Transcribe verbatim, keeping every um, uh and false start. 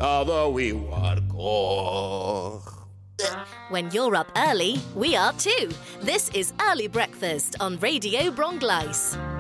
Other we warco. When you're up early, we are too. This is Early Breakfast on Radio Bronglais.